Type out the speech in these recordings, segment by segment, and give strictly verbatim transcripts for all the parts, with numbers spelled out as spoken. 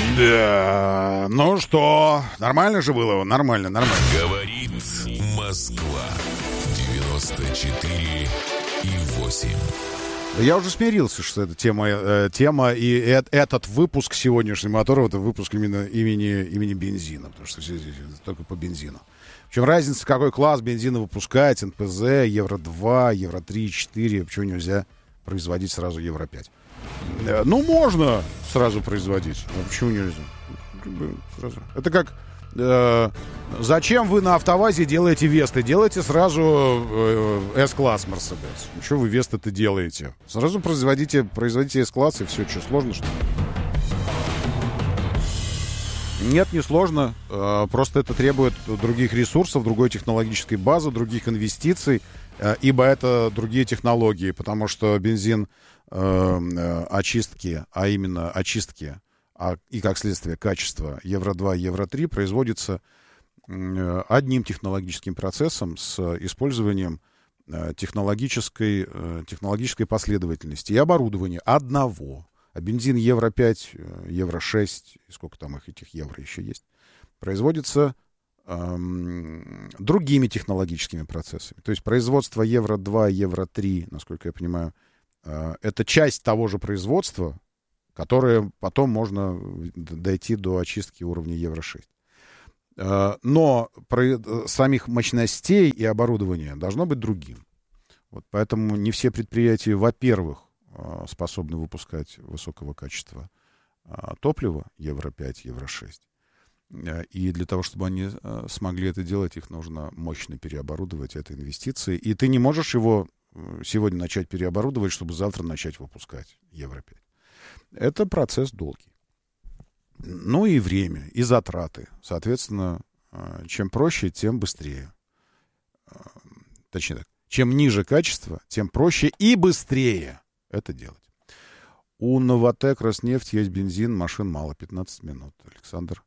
Да, ну что, нормально же было? Нормально, нормально. Говорит Москва. девяносто четыре и восемь. Я уже смирился, что это тема, э, тема и э, этот выпуск сегодняшний Моторов, это выпуск именно имени, имени бензина, потому что все здесь только по бензину. Причем разница, какой класс бензина выпускать, эн пэ зэ, евро два, евро три, четыре, почему нельзя производить сразу евро пять? Э, ну, можно сразу производить, но почему нельзя? Сразу. Это как... Э, зачем вы на АвтоВАЗе делаете Весты? Делайте сразу э, С-класс Мерседес. Что вы Весты-то делаете? Сразу производите, производите С-класс, и все. Что, сложно, что ли? Нет, не сложно. Э, просто это требует других ресурсов, другой технологической базы, других инвестиций, э, ибо это другие технологии, потому что бензин э, э, очистки, а именно очистки, а, и, как следствие, качество евро два, евро три производится э, одним технологическим процессом с использованием э, технологической, э, технологической последовательности и оборудования одного. А бензин евро пять, евро шесть, сколько там их, этих евро еще есть, производится э, другими технологическими процессами. То есть производство евро два, евро три, насколько я понимаю, э, это часть того же производства, которые потом можно дойти до очистки уровня евро шесть. Но про самих мощностей и оборудования должно быть другим. Вот поэтому не все предприятия, во-первых, способны выпускать высокого качества топлива евро пять, евро шесть. И для того, чтобы они смогли это делать, их нужно мощно переоборудовать, это инвестиции. И ты не можешь его сегодня начать переоборудовать, чтобы завтра начать выпускать евро пять. Это процесс долгий. Ну и время, и затраты. Соответственно, чем проще, тем быстрее. Точнее так, чем ниже качество, тем проще и быстрее это делать. У Новатэк, Роснефть есть бензин, машин мало, пятнадцать минут. Александр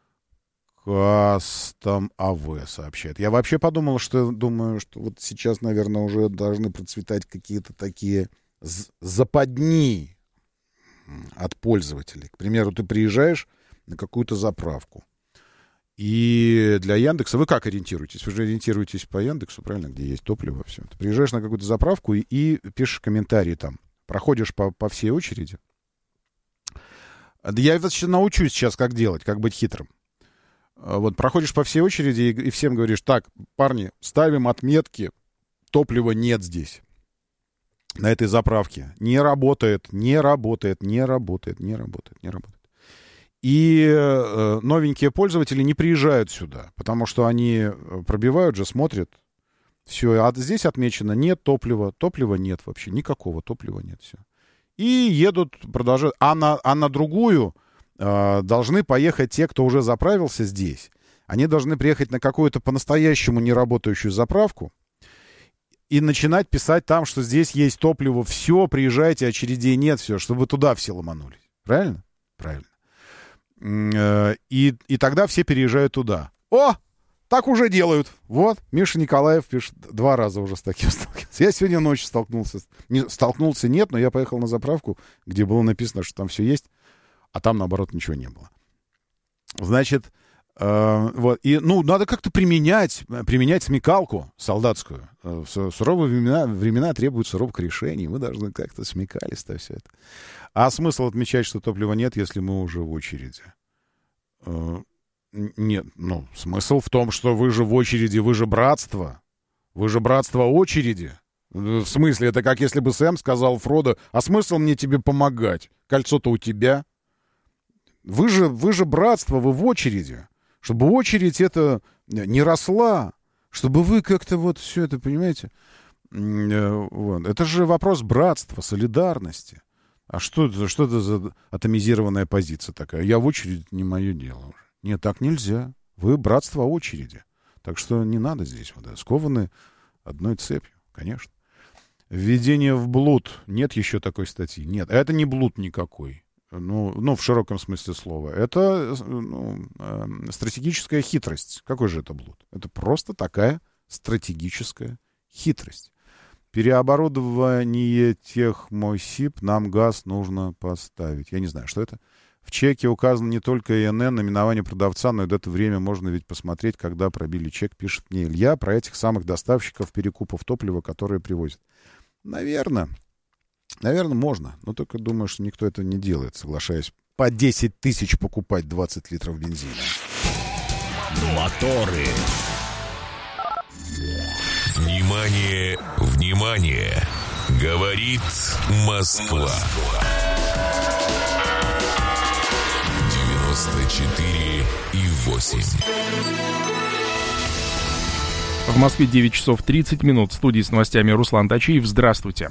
Кастом АВ сообщает. Я вообще подумал, что думаю, что вот сейчас, наверное, уже должны процветать какие-то такие западни от пользователей. К примеру, ты приезжаешь на какую-то заправку, и для Яндекса вы как ориентируетесь? Вы же ориентируетесь по Яндексу, правильно, где есть топливо, все. Ты приезжаешь на какую-то заправку и, и пишешь комментарии там, проходишь по, по всей очереди. Я это сейчас научусь сейчас, как делать, как быть хитрым. Вот проходишь по всей очереди и, и всем говоришь: так, парни, ставим отметки, топлива нет здесь. На этой заправке. Не работает, не работает, не работает, не работает, не работает. И э, новенькие пользователи не приезжают сюда, потому что они пробивают же, смотрят. Все, а здесь отмечено: нет топлива, топлива нет вообще, никакого топлива нет, все. И едут, продолжают. А на, а на другую э, должны поехать те, кто уже заправился здесь. Они должны приехать на какую-то по-настоящему неработающую заправку и начинать писать там, что здесь есть топливо, все, приезжайте, очередей нет, все, чтобы туда все ломанулись. Правильно? Правильно. И, и тогда все переезжают туда. О! Так уже делают. Вот, Миша Николаев пишет, два раза уже с таким столкнулся. Я сегодня ночью столкнулся. Не, столкнулся нет, но я поехал на заправку, где было написано, что там все есть, а там, наоборот, ничего не было. Значит, э, вот, и, ну, надо как-то применять, применять смекалку солдатскую. В суровые времена, времена требуют суровых решений. Мы должны как-то смекались-то все это. А смысл отмечать, что топлива нет, если мы уже в очереди? Э, Нет, ну, смысл в том, что вы же в очереди, вы же братство. Вы же братство очереди. В смысле, это как если бы Сэм сказал Фродо: а смысл мне тебе помогать? Кольцо-то у тебя. Вы же, вы же братство, вы в очереди. Чтобы очередь эта не росла. Чтобы вы как-то вот все это, понимаете? Вот. Это же вопрос братства, солидарности. А что, что это за атомизированная позиция такая? Я в очереди, не мое дело уже. Нет, так нельзя. Вы братство очереди. Так что не надо здесь вот, да, скованы одной цепью, конечно. Введение в блуд. Нет еще такой статьи. Нет, это не блуд никакой. Ну, ну в широком смысле слова. Это ну, э, стратегическая хитрость. Какой же это блуд? Это просто такая стратегическая хитрость. Переоборудование тех мой СИП, нам газ нужно поставить. Я не знаю, что это. В чеке указано не только ИНН, наименование продавца, но и это время можно ведь посмотреть, когда пробили чек, пишет мне Илья, про этих самых доставщиков перекупов топлива, которые привозят. Наверное. Наверное, можно. Но только думаю, что никто этого не делает, соглашаясь по десять тысяч покупать двадцать литров бензина. Моторы. Внимание, внимание! Говорит Москва. девяносто четыре и восемь. В Москве девять часов тридцать минут. В студии с новостями Руслан Тачиев. Здравствуйте.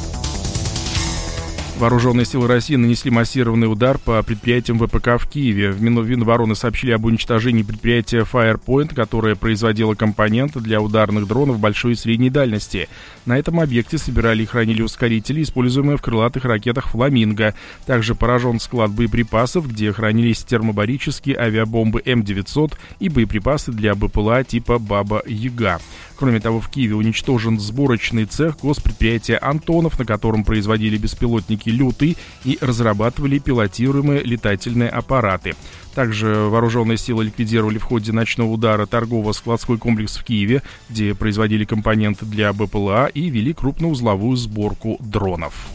Вооруженные силы России нанесли массированный удар по предприятиям ВПК в Киеве. В Минобороны сообщили об уничтожении предприятия Firepoint, которое производило компоненты для ударных дронов большой и средней дальности. На этом объекте собирали и хранили ускорители, используемые в крылатых ракетах «Фламинго». Также поражен склад боеприпасов, где хранились термобарические авиабомбы М девятьсот и боеприпасы для БПЛА типа «Баба-Яга». Кроме того, в Киеве уничтожен сборочный цех госпредприятия «Антонов», на котором производили беспилотники «Лютый» и разрабатывали пилотируемые летательные аппараты. Также вооруженные силы ликвидировали в ходе ночного удара торгово-складской комплекс в Киеве, где производили компоненты для БПЛА и вели крупноузловую сборку дронов.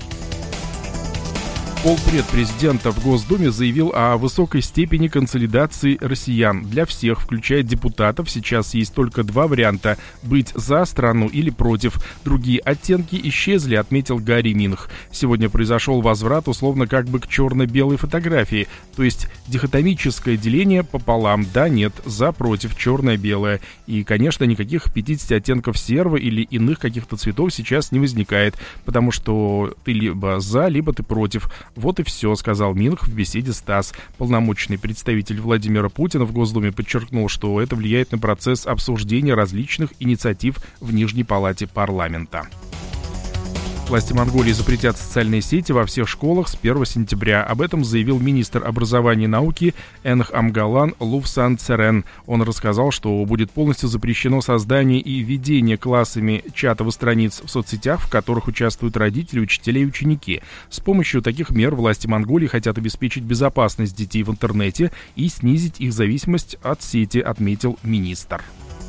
Полпред президента в Госдуме заявил о высокой степени консолидации россиян. Для всех, включая депутатов, сейчас есть только два варианта – быть за страну или против. Другие оттенки исчезли, отметил Гарри Минх. Сегодня произошел возврат условно как бы к черно-белой фотографии, то есть дихотомическое деление пополам – да, нет, за, против, черное-белое. И, конечно, никаких пятидесяти оттенков серого или иных каких-то цветов сейчас не возникает, потому что ты либо за, либо ты против. Вот и все, сказал Минх в беседе с ТАСС. Полномочный представитель Владимира Путина в Госдуме подчеркнул, что это влияет на процесс обсуждения различных инициатив в Нижней палате парламента. Власти Монголии запретят социальные сети во всех школах с первого сентября. Об этом заявил министр образования и науки Энх Амгалан Лувсанцерен. Он рассказал, что будет полностью запрещено создание и ведение классами чатовых страниц в соцсетях, в которых участвуют родители, учителя и ученики. С помощью таких мер власти Монголии хотят обеспечить безопасность детей в интернете и снизить их зависимость от сети, отметил министр.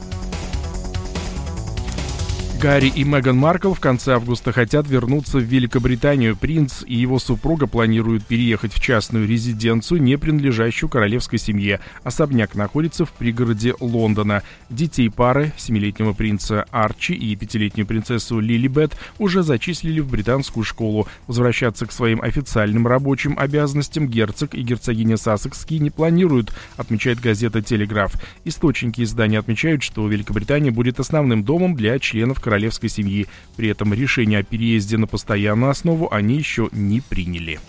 Гарри и Меган Маркл в конце августа хотят вернуться в Великобританию. Принц и его супруга планируют переехать в частную резиденцию, не принадлежащую королевской семье. Особняк находится в пригороде Лондона. Детей пары, семилетнего принца Арчи и пятилетнюю принцессу Лилибет, уже зачислили в британскую школу. Возвращаться к своим официальным рабочим обязанностям герцог и герцогиня Сассекские не планируют, отмечает газета «Телеграф». Источники издания отмечают, что Великобритания будет основным домом для членов королевской семьи. При этом решение о переезде на постоянную основу они еще не приняли.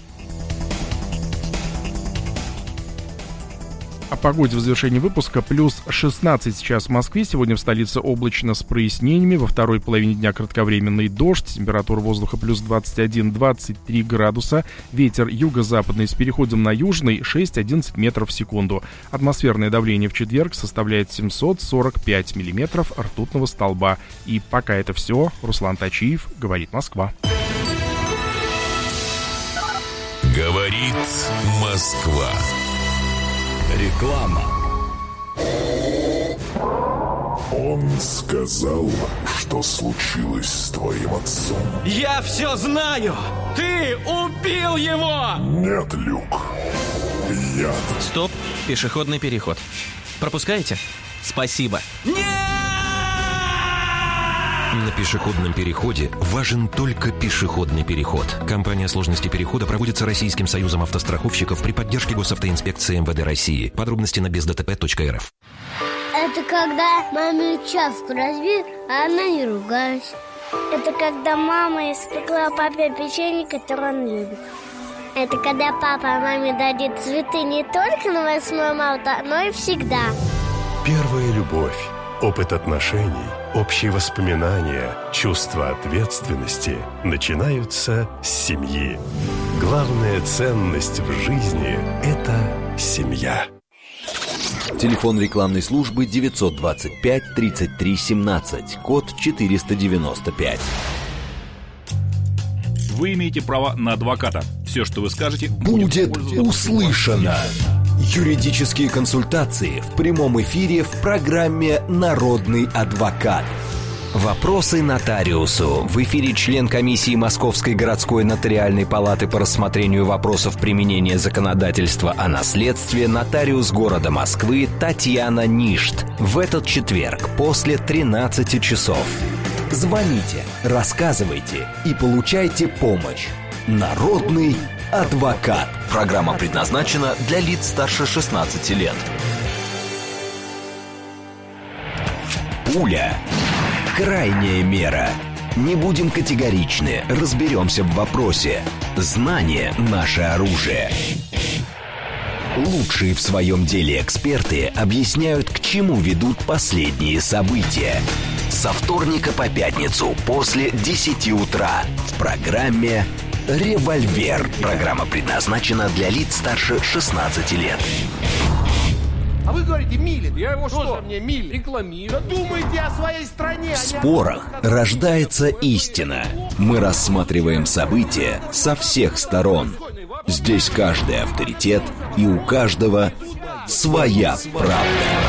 О погоде в завершении выпуска. Плюс шестнадцать сейчас в Москве. Сегодня в столице облачно с прояснениями. Во второй половине дня кратковременный дождь. Температура воздуха плюс двадцать один - двадцать три градуса. Ветер юго-западный с переходом на южный шесть - одиннадцать метров в секунду. Атмосферное давление в четверг составляет семьсот сорок пять миллиметров ртутного столба. И пока это все. Руслан Тачиев, говорит Москва. Говорит Москва. Реклама. Он сказал, что случилось с твоим отцом. Я все знаю! Ты убил его! Нет, Люк. Я... Стоп, пешеходный переход. Пропускаете? Спасибо. Нет! На пешеходном переходе важен только пешеходный переход. Компания сложности перехода проводится Российским союзом автостраховщиков при поддержке госавтоинспекции эм вэ дэ России. Подробности на без дэ тэ пэ точка эр эф. Это когда маме чашку разбил, а она не ругалась. Это когда мама испекла папе печенье, которое он любит. Это когда папа маме дарит цветы не только на восьмое марта, но и всегда. Первая любовь, опыт отношений, общие воспоминания, чувство ответственности начинаются с семьи. Главная ценность в жизни – это семья. Телефон рекламной службы девятьсот двадцать пять тридцать три семнадцать, код четыреста девяносто пять. Вы имеете право на адвоката. Все, что вы скажете, будет услышано. Юридические консультации в прямом эфире в программе «Народный адвокат». Вопросы нотариусу. В эфире член комиссии Московской городской нотариальной палаты по рассмотрению вопросов применения законодательства о наследстве, нотариус города Москвы Татьяна Ништ. В этот четверг после тринадцати часов. Звоните, рассказывайте и получайте помощь. Народный адвокат. Программа предназначена для лиц старше шестнадцати лет. Пуля. Крайняя мера. Не будем категоричны, разберемся в вопросе. Знание – наше оружие. Лучшие в своем деле эксперты объясняют, к чему ведут последние события. Со вторника по пятницу после десяти утра в программе «Револьвер». Программа предназначена для лиц старше шестнадцати лет. А вы говорите, Милин. Я его что? Мне Милин? Рекламирую. Думайте о своей стране. В спорах рождается истина. Мы рассматриваем события со всех сторон. Здесь каждый авторитет, и у каждого своя правда.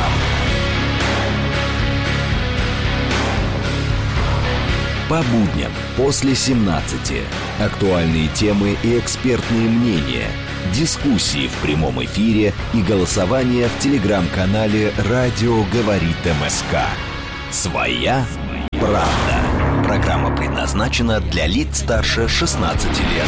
По будням после семнадцати. Актуальные темы и экспертные мнения. Дискуссии в прямом эфире и голосование в телеграм-канале «Радио говорит МСК». Своя правда. Программа предназначена для лиц старше шестнадцати лет.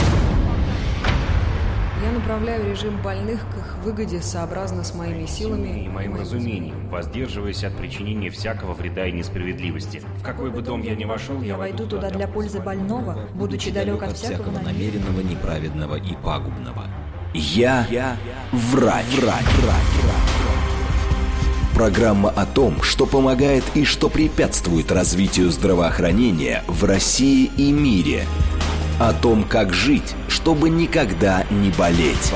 Я направляю режим больных к их выгоде сообразно с моими силами и моим разумением, воздерживаясь от причинения всякого вреда и несправедливости. В какой бы дом я ни вошел, я, я войду туда для пользы больного, будучи далек от всякого намеренного, неправедного и пагубного. Я, Я врач. Врач. Врач. Программа о том, что помогает и что препятствует развитию здравоохранения в России и мире. О том, как жить, чтобы никогда не болеть.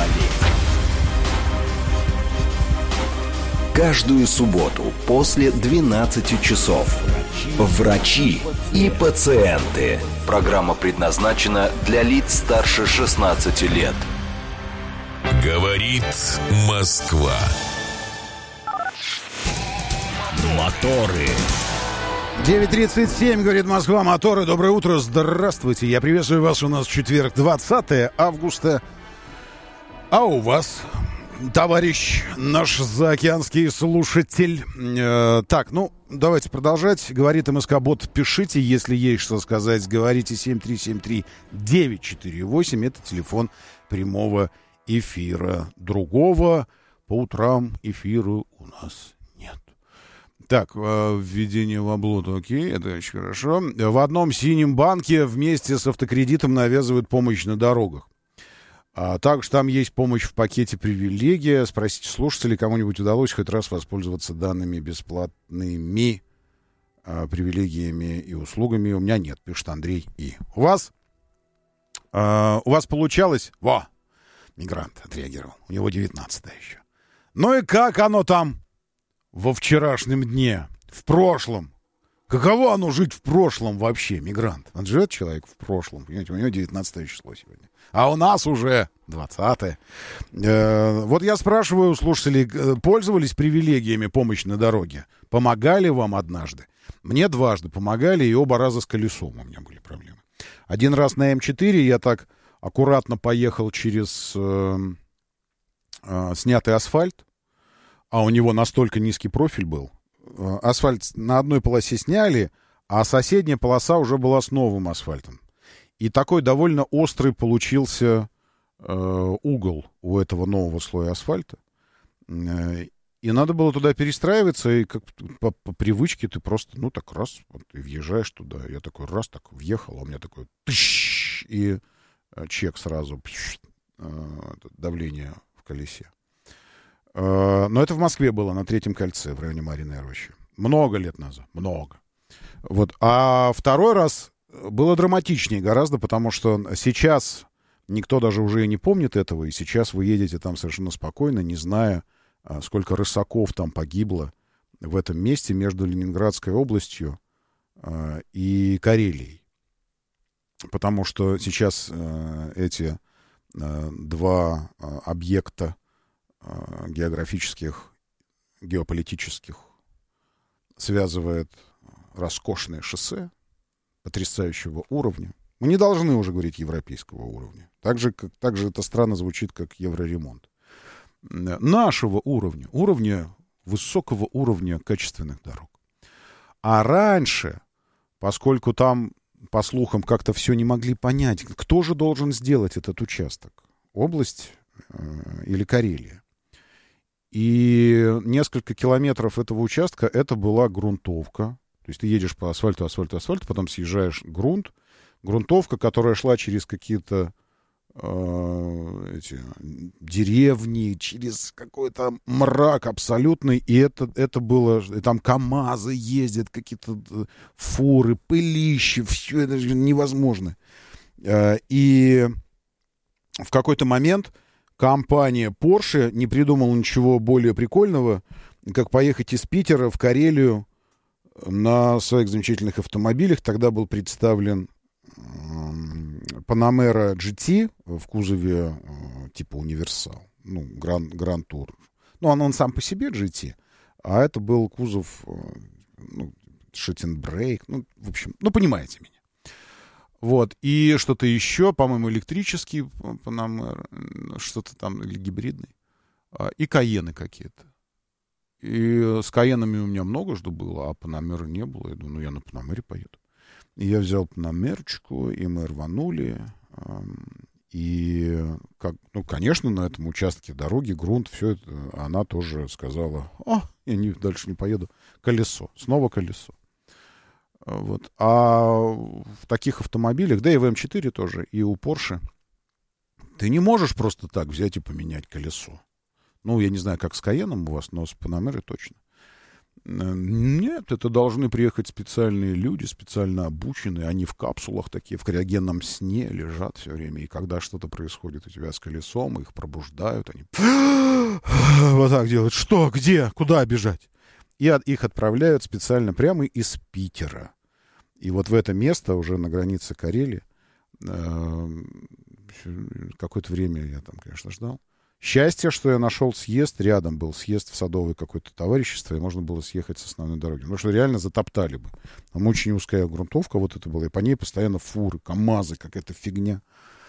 Каждую субботу после двенадцати часов. Врачи и пациенты. Программа предназначена для лиц старше шестнадцати лет. Говорит Москва. Моторы. девять тридцать семь, говорит Москва, моторы. Доброе утро, здравствуйте. Я приветствую вас. У нас четверг, двадцатое августа. А у вас, товарищ наш заокеанский слушатель. Э, так, ну, давайте продолжать. Говорит МСК-бот, пишите, если есть что сказать. Говорите семь три семь три девять четыре восемь. Это телефон прямого эфира. Другого по утрам эфира у нас нет. Так, введение в облуд, окей, это очень хорошо. В одном синем банке вместе с автокредитом навязывают помощь на дорогах. А также там есть помощь в пакете «Привилегия». Спросите слушателей, кому-нибудь удалось хоть раз воспользоваться данными бесплатными а, привилегиями и услугами. У меня нет, пишет Андрей И. У вас? А, у вас получалось? Во! Мигрант отреагировал. У него девятнадцатое еще. Ну и как оно там во вчерашнем дне, в прошлом? Каково оно жить в прошлом вообще, мигрант? Он живет человек в прошлом, понимаете, у него девятнадцатое число сегодня. А у нас уже двадцатое. Э, вот я спрашиваю у слушателей, пользовались привилегиями помощи на дороге? Помогали вам однажды? Мне дважды помогали, и оба раза с колесом у меня были проблемы. Один раз на эм четыре я так аккуратно поехал через э, э, снятый асфальт, а у него настолько низкий профиль был. Э, асфальт на одной полосе сняли, а соседняя полоса уже была с новым асфальтом. И такой довольно острый получился э, угол у этого нового слоя асфальта. Э, и надо было туда перестраиваться, и как по, по привычке ты просто, ну так раз, вот, и въезжаешь туда. Я такой раз так въехал, а у меня такой тыщ, и чек сразу, давление в колесе. Но это в Москве было, на Третьем кольце, в районе Марьиной Рощи. Много лет назад, много. Вот. А второй раз было драматичнее гораздо, потому что сейчас никто даже уже и не помнит этого, и сейчас вы едете там совершенно спокойно, не зная, сколько рысаков там погибло в этом месте между Ленинградской областью и Карелией. Потому что сейчас э, эти два объекта географических, геополитических связывает роскошное шоссе потрясающего уровня. Мы не должны уже говорить европейского уровня. Так же, как, так же это странно звучит, как евроремонт. Нашего уровня, уровня, высокого уровня качественных дорог. А раньше, поскольку там, по слухам, как-то все не могли понять, кто же должен сделать этот участок? Область э, или Карелия? И несколько километров этого участка это была грунтовка. То есть ты едешь по асфальту, асфальту, асфальту, потом съезжаешь грунт. Грунтовка, которая шла через какие-то э, эти, деревни, через какой-то мрак абсолютный. И это, это было... И там КАМАЗы ездят, какие-то фуры, пылище. Все это невозможно. Э, и в какой-то момент компания Porsche не придумала ничего более прикольного, как поехать из Питера в Карелию на своих замечательных автомобилях. Тогда был представлен Panamera джи ти в кузове типа универсал, ну, Grand, Grand Tour. Ну, он, он сам по себе джи ти, а это был кузов, ну, шит-н-брейк, ну, в общем, ну, понимаете меня. Вот, и что-то еще, по-моему, электрический Panamera, что-то там, или гибридный, и Каены какие-то. И с Каенами у меня много что было, а Panamera не было. Я думаю, ну, я на Panamera поеду. И я взял Панамерочку, и мы рванули. И, как, ну, конечно, на этом участке дороги, грунт, все это, она тоже сказала, о, я не, дальше не поеду. Колесо, снова колесо. Вот. А в таких автомобилях, да и в эм четыре тоже, и у Porsche, ты не можешь просто так взять и поменять колесо. Ну, я не знаю, как с Каеном у вас, но с Panamera точно. Нет, это должны приехать специальные люди, специально обученные. Они в капсулах такие, в криогенном сне лежат все время. И когда что-то происходит у тебя с колесом, их пробуждают, они вот так делают. Что? Где? Куда бежать? И от, их отправляют специально прямо из Питера. И вот в это место, уже на границе Карелии, э, какое-то время я там, конечно, ждал. Счастье, что я нашел съезд, рядом был съезд в садовое какое-то товарищество, и можно было съехать с основной дороги. Потому что реально затоптали бы. Там очень узкая грунтовка вот это была, и по ней постоянно фуры, КАМАЗы, какая-то фигня.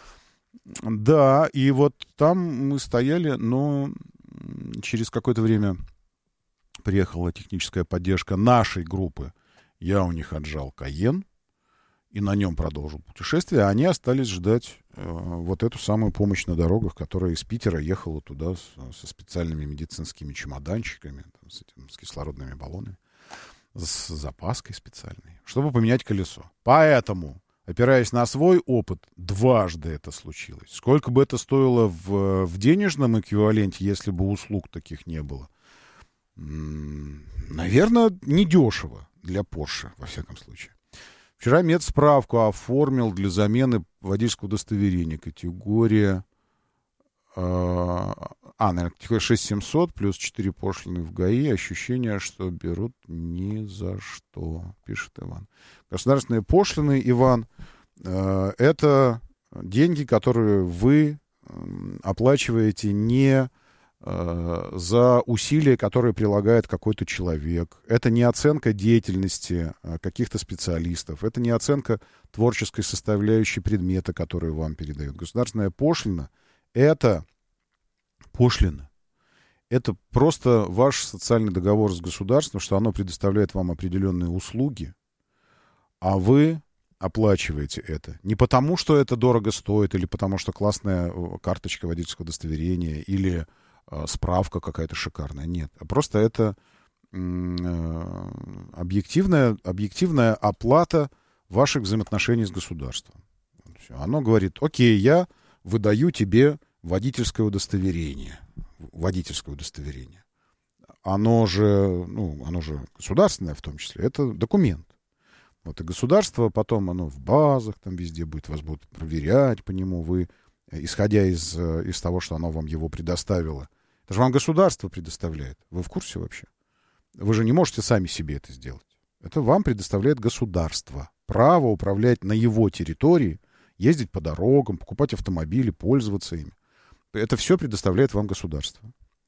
Да, и вот там мы стояли, но через какое-то время приехала техническая поддержка нашей группы. Я у них отжал Каен, и на нем продолжил путешествие, а они остались ждать э, вот эту самую помощь на дорогах, которая из Питера ехала туда с, со специальными медицинскими чемоданчиками, там, с, этим, с кислородными баллонами, с запаской специальной, чтобы поменять колесо. Поэтому, опираясь на свой опыт, дважды это случилось. Сколько бы это стоило в, в денежном эквиваленте, если бы услуг таких не было? М-м, наверное, недешево для Porsche, во всяком случае. Вчера медсправку оформил для замены водительского удостоверения. Категория... Э, а, наверное, категория шесть тысяч семьсот плюс четыре пошлины в ГАИ. Ощущение, что берут ни за что, пишет Иван. Государственные пошлины, Иван, э, это деньги, которые вы э, оплачиваете не... за усилия, которые прилагает какой-то человек. Это не оценка деятельности каких-то специалистов. Это не оценка творческой составляющей предмета, который вам передают. Государственная пошлина — это пошлина. Это просто ваш социальный договор с государством, что оно предоставляет вам определенные услуги, а вы оплачиваете это. Не потому, что это дорого стоит, или потому, что классная карточка водительского удостоверения, или справка какая-то шикарная. Нет. А просто это объективная, объективная оплата ваших взаимоотношений с государством. Все. Оно говорит, окей, я выдаю тебе водительское удостоверение. Водительское удостоверение. Оно же, ну, оно же государственное в том числе. Это документ. Вот и государство потом, оно в базах там везде будет, вас будут проверять по нему. Вы, исходя из, из того, что оно вам его предоставило, это же вам государство предоставляет. Вы в курсе вообще? Вы же не можете сами себе это сделать. Это вам предоставляет государство. Право управлять на его территории Ездить по дорогам, покупать автомобили, пользоваться ими. Это все предоставляет вам государство.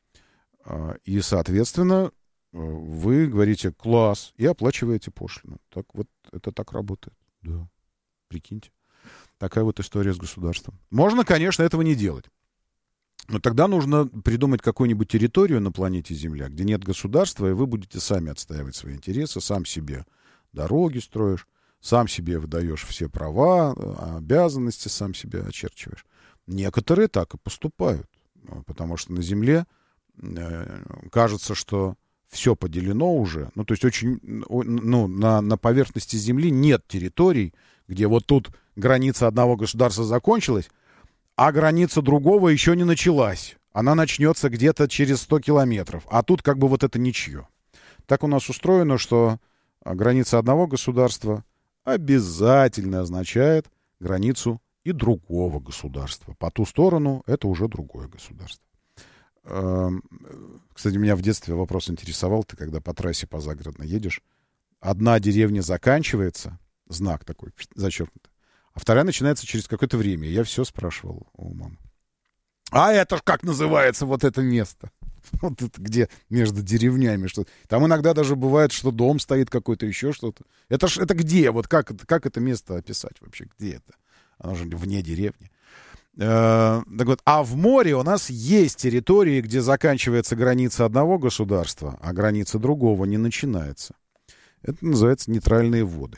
И, соответственно, вы говорите «класс» и оплачиваете пошлину. Так вот, это так работает. Да, прикиньте. Такая вот история с государством. Можно, конечно, этого не делать. Но тогда нужно придумать какую-нибудь территорию на планете Земля, где нет государства, и вы будете сами отстаивать свои интересы, сам себе дороги строишь, сам себе выдаешь все права, обязанности, сам себе очерчиваешь. Некоторые так и поступают, потому что на Земле э, кажется, что все поделено уже. Ну, то есть очень, ну, на, на поверхности Земли нет территорий, где вот тут граница одного государства закончилась, а граница другого еще не началась. Она начнется где-то через сто километров. А тут как бы вот это ничье. Так у нас устроено, что граница одного государства обязательно означает границу и другого государства. По ту сторону это уже другое государство. Кстати, меня в детстве вопрос интересовал. Ты когда по трассе по загородной едешь, одна деревня заканчивается, знак такой зачеркнутый, а вторая начинается через какое-то время. Я все спрашивал у мамы. А это ж как называется вот это место? Вот это где между деревнями что-то. Там иногда даже бывает, что дом стоит какой-то, еще что-то. Это ж это где? Вот как, как это место описать вообще? Где это? Оно же вне деревни. Э, так вот, а в море у нас есть территории, где заканчивается граница одного государства, а граница другого не начинается. Это называется нейтральные воды.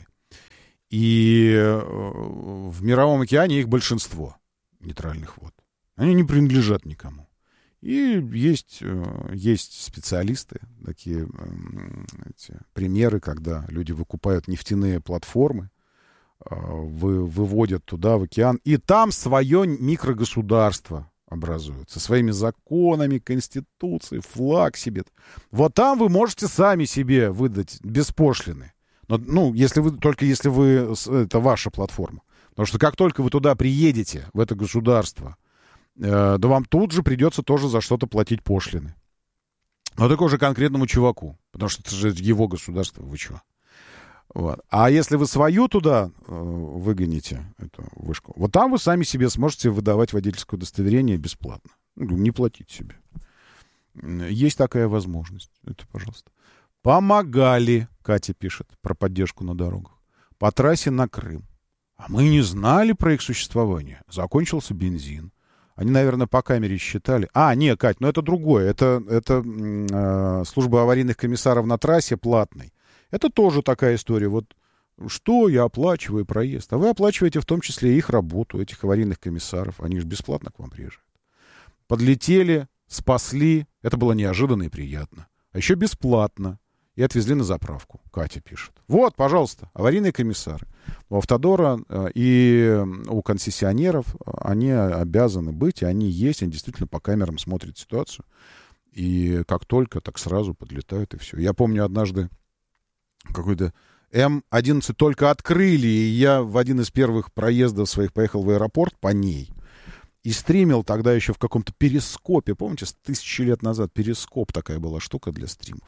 И в Мировом океане их большинство нейтральных вод. Они не принадлежат никому. И есть, есть специалисты, такие эти, примеры, когда люди выкупают нефтяные платформы, вы, выводят туда, в океан, и там свое микрогосударство образуют, со своими законами, конституцией, флаг себе. Вот там вы можете сами себе выдать без пошлины. Но, ну, если вы, только если вы, это ваша платформа. Потому что как только вы туда приедете, в это государство, э, да вам тут же придется тоже за что-то платить пошлины. Но только уже конкретному чуваку. Потому что это же его государство, вы чего? Вот. А если вы свою туда э, выгоните, эту вышку, вот там вы сами себе сможете выдавать водительское удостоверение бесплатно. Ну, не платить себе. Есть такая возможность. Это, пожалуйста. Помогали, Катя пишет, про поддержку на дорогах. По трассе на Крым. А мы не знали про их существование. Закончился бензин. Они, наверное, по камере считали. А, не, Кать, ну это другое. Это, это э, служба аварийных комиссаров на трассе платной. Это тоже такая история. Вот что я оплачиваю проезд? А вы оплачиваете в том числе их работу, этих аварийных комиссаров. Они же бесплатно к вам приезжают. Подлетели, спасли. Это было неожиданно и приятно. А еще бесплатно. И отвезли на заправку. Катя пишет. Вот, пожалуйста, аварийные комиссары. У Автодора и у концессионеров они обязаны быть, и они есть, они действительно по камерам смотрят ситуацию. И как только, так сразу подлетают, и все. Я помню однажды какой-то эм одиннадцать только открыли, и я в один из первых проездов своих поехал в аэропорт по ней. И стримил тогда еще в каком-то перископе. Помните, тысячи лет назад перископ такая была штука для стримов.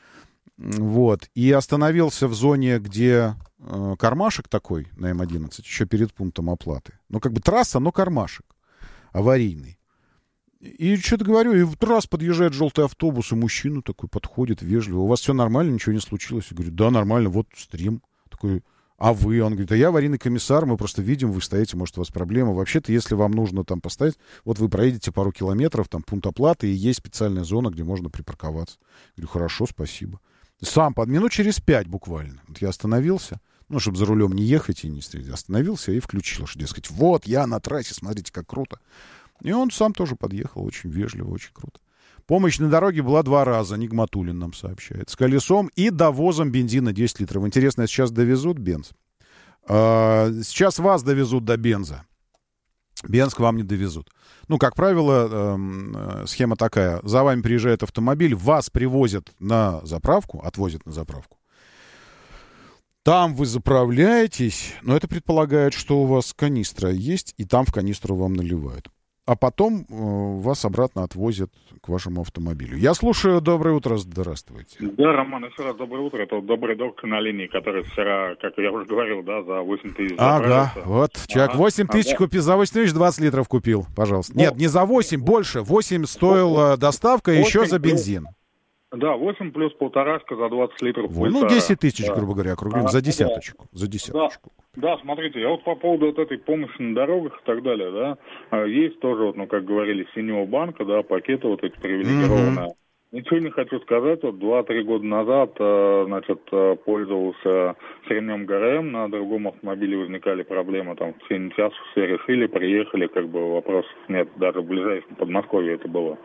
Вот. И остановился в зоне, где э, кармашек такой на эм одиннадцать, еще перед пунктом оплаты. Ну, как бы трасса, но кармашек аварийный. И что-то говорю, и в раз подъезжает желтый автобус, и мужчина такой подходит вежливо. У вас все нормально, ничего не случилось? Я говорю, да, нормально, вот стрим. Такой, а вы? Он говорит, а я аварийный комиссар, мы просто видим, вы стоите, может, у вас проблема. Вообще-то, если вам нужно там поставить, вот вы проедете пару километров, там пункт оплаты, и есть специальная зона, где можно припарковаться. Я говорю, хорошо, спасибо. Сам под минут через пять буквально. Вот я остановился, ну, чтобы за рулем не ехать и не стрелять. Остановился и включил, что, дескать, вот я на трассе, смотрите, как круто. И он сам тоже подъехал, очень вежливо, очень круто. Помощь на дороге была два раза, Нигматуллин нам сообщает. С колесом и довозом бензина десять литров. Интересно, сейчас довезут бенз? А, сейчас вас довезут до бенза. Бенз к вам не довезут. Ну, как правило, э, э, схема такая. За вами приезжает автомобиль, вас привозят на заправку, отвозят на заправку. Там вы заправляетесь, но это предполагает, что у вас канистра есть, и там в канистру вам наливают. а потом э, вас обратно отвозят к вашему автомобилю. Я слушаю. Доброе утро. Здравствуйте. Да, Роман, еще раз доброе утро. Это вот добрый доктор на линии, который вчера, как я уже говорил, да, за восемь тысяч Ага, заправился. вот. Человек Ага. восемь тысяч Ага. купил, за восемь тысяч двадцать литров купил, пожалуйста. Ну, Нет, не за восемь, больше. восемь стоила доставка, и еще за бензин. Да, восемь плюс полторашка за двадцать литров. Вот. Ну, пульса. десять тысяч, Да. грубо говоря, округлим, А, за да. десяточку. За десяточку. Да, смотрите, я вот по поводу вот этой помощи на дорогах и так далее, да, а, есть тоже, вот, ну, как говорили, синего банка, да, пакеты вот эти привилегированные. Мгм. Ничего не хочу сказать, вот два-три года назад, э, значит, э, пользовался с ремнем ГРМ, на другом автомобиле возникали проблемы, там, в течение часа все решили, приехали, как бы вопросов нет, даже в ближайшем Подмосковье это было.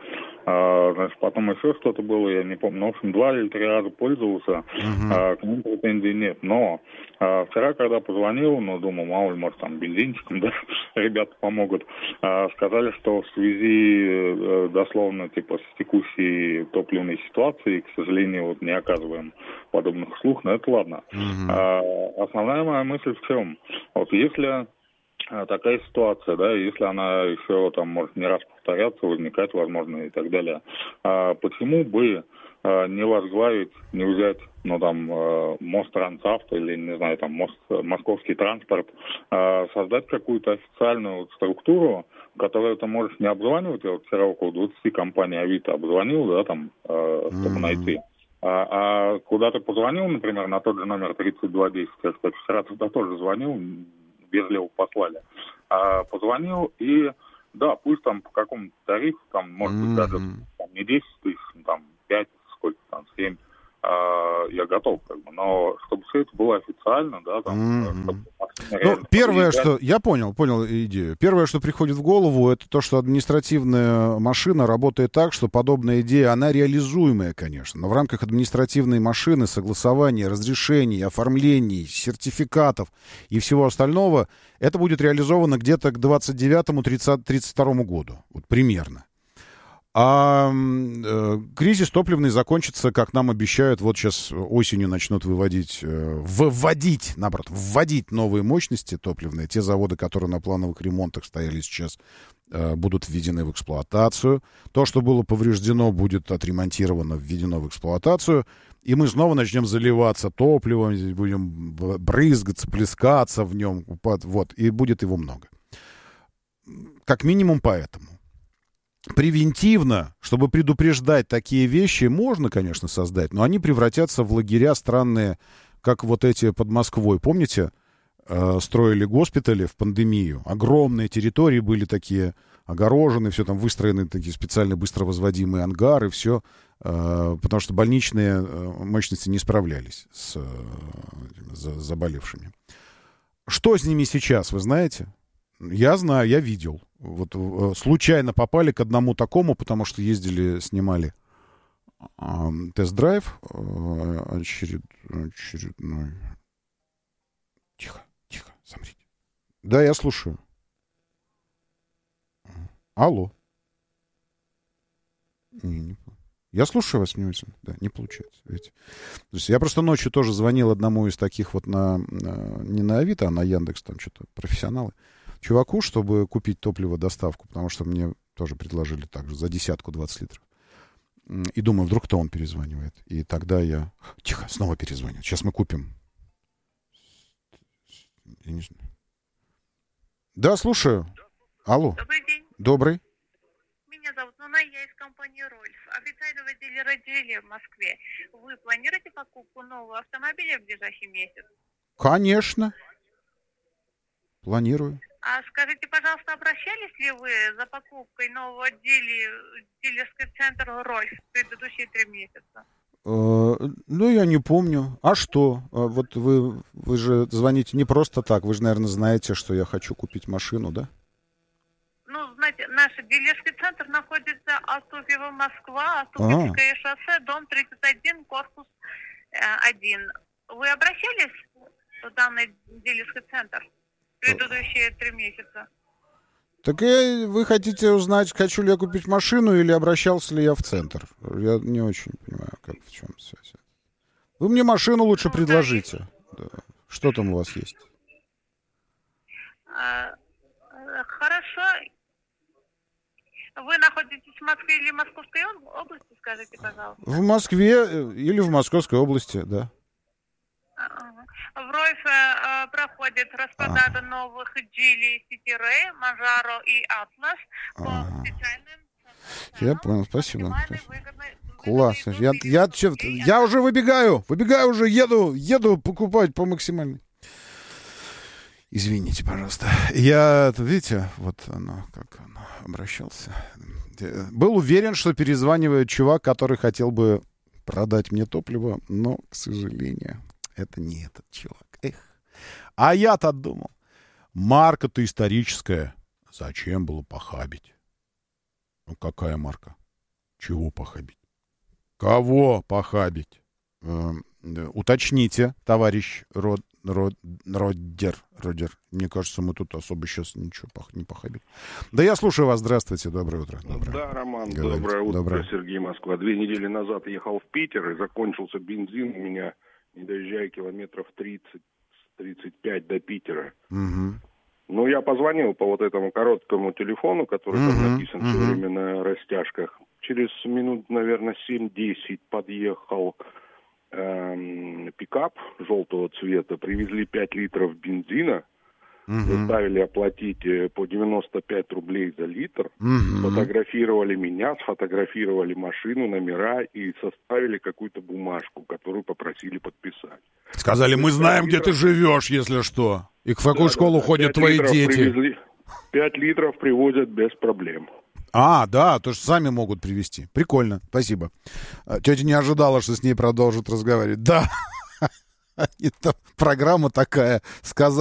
А, значит, потом еще что-то было, я не помню, ну, в общем, два или три раза пользовался, Мгм. а, к ним претензий нет, но а, вчера, когда позвонил, ну, думал, мало ли, может, там, бензинчиком, да, ребята помогут, а, сказали, что в связи, э, дословно, типа, с текущей топливной ситуацией, к сожалению, вот не оказываем подобных услуг, но это ладно. А, основная моя мысль в чем? Вот если а, такая ситуация, да, если она еще там может не раз повторяться, возникать, возможно, и так далее, а, почему бы а, не возглавить, не взять, ну, там, а, Мострансавто или, не знаю, там, мост, московский транспорт, а, создать какую-то официальную вот структуру, которую ты можешь не обзванивать. Я вот вчера около двадцати компаний Авито обзвонил, да, там, а, чтобы Мгм. найти. А, а куда ты позвонил, например, на тот же номер тридцать два десять, я, кстати, вчера туда тоже звонил, вежливо послали. А, позвонил и, да, пусть там по какому-то тарифу, там, может быть, даже там, не десять тысяч, там, пять, сколько там, семь, а, я готов, как бы, но чтобы все это было официально, да, там, Мгм. чтобы машины Ну, реально первое, подъезжали. что... Я понял, понял идею. Первое, что приходит в голову, это то, что административная машина работает так, что подобная идея, она реализуемая, конечно, но в рамках административной машины, согласования, разрешений, оформлений, сертификатов и всего остального, это будет реализовано где-то к двадцать девятому тридцать второму году. Вот примерно. А э, кризис топливный закончится, как нам обещают, вот сейчас осенью начнут выводить, э, выводить, наоборот, вводить новые мощности топливные. Те заводы, которые на плановых ремонтах стояли сейчас, э, будут введены в эксплуатацию. То, что было повреждено, будет отремонтировано, введено в эксплуатацию. И мы снова начнем заливаться топливом, будем брызгаться, плескаться в нем. Вот, и будет его много. Как минимум поэтому. Превентивно, чтобы предупреждать такие вещи, можно, конечно, создать, но они превратятся в лагеря странные, как вот эти под Москвой. Помните, э, строили госпитали в пандемию? Огромные территории были такие огорожены, все там выстроены, такие специально быстро возводимые ангары, все, э, потому что больничные э, мощности не справлялись с э, за, заболевшими. Что с ними сейчас, вы знаете? Я знаю, я видел. Вот э, случайно попали к одному такому, потому что ездили, снимали э, тест-драйв э, очеред, очередной. Тихо, тихо, смотрите. Да, я слушаю. Алло. Не, не, я слушаю вас внимательно. Да, не получается. Видите? То есть я просто ночью тоже звонил одному из таких вот на, на не на Авито, а на Яндекс, там что-то профессионалы. Чуваку, чтобы купить топливо, доставку, потому что мне тоже предложили так же за десятку двадцать литров. И думаю, вдруг-то он перезванивает. И тогда я... Тихо, снова перезвонит. Сейчас мы купим. Я не знаю. Да, слушаю. Алло. Добрый день. Добрый. Меня зовут Нуна, я из компании «Рольф», официального дилера «Джили» в Москве. Вы планируете покупку нового автомобиля в ближайший месяц? Конечно. Планирую. А скажите, пожалуйста, обращались ли вы за покупкой нового дили в дилерский центр «Рольф» в предыдущие три месяца? Э, ну, я не помню. А что? А вот вы, вы же звоните не просто так. Вы же, наверное, знаете, что я хочу купить машину, да? Ну, знаете, наш дилерский центр находится Астуфьево, Москва, Астуфьевское шоссе, дом тридцать один, корпус один. Вы обращались в данный дилерский центр в предыдущие три месяца? Так я, вы хотите узнать, хочу ли я купить машину или обращался ли я в центр? Я не очень понимаю, как, в чем связь. Вы мне машину лучше ну, предложите. Да. Что там у вас есть? А, хорошо. Вы находитесь в Москве или в Московской области, скажите, пожалуйста? В Москве или в Московской области, да. В Ройфе э, проходит распродажа а. новых Geely City Ray, Manjaro и Atlas по а. специальным... Я понял, спасибо. Класс. Я, я, я, я уже выбегаю, выбегаю уже, еду, еду покупать по максимальной. Извините, пожалуйста. Я, видите, вот оно, как оно, обращался. Был уверен, что перезванивает чувак, который хотел бы продать мне топливо, но, к сожалению, это не этот чувак. Эх. А я-то думал, марка-то историческая. Зачем было похабить? Ну, какая марка? Чего похабить? Кого похабить? Э, уточните, товарищ Род, Род, Роддер, Роддер. Мне кажется, мы тут особо сейчас ничего не похабили. Да я слушаю вас. Здравствуйте. Доброе утро. Доброе. Да, Роман, Говорите. Доброе утро. Доброе. Сергей, Москва. Две недели назад ехал в Питер, и закончился бензин у меня, не доезжая километров тридцать-тридцать пять до Питера. Угу. Ну, я позвонил по вот этому короткому телефону, который угу. там написан угу. все время на растяжках. Через минут, наверное, семь-десять подъехал эм, пикап желтого цвета. Привезли пять литров бензина. Угу. Заставили оплатить по девяносто пять рублей за литр. Угу. Сфотографировали меня, сфотографировали машину, номера и составили какую-то бумажку, которую попросили подписать. Сказали, мы знаем, где ты живешь, если что. И в какую да, школу да, ходят твои дети. Привезли. пять литров привозят без проблем. А, да, то, что сами могут привезти. Прикольно, спасибо. Тетя не ожидала, что с ней продолжат разговаривать. Да, программа такая, сказала.